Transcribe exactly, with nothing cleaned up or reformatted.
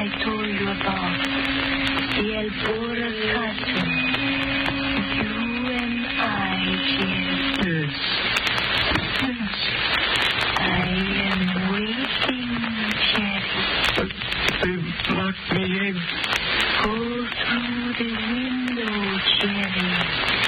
I told you about. The Elbora Castle. You and I, Jim. Yes. Yes. I am waiting, Jerry. But they've locked me in. Go through the window, Jerry.